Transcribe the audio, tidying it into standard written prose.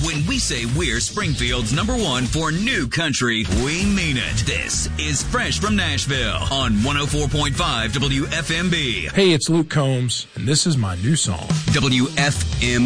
When we say we're Springfield's #1 for new country, we mean it. This is Fresh from Nashville on 104.5 WFMB. Hey, it's Luke Combs, and this is my new song. WFMB.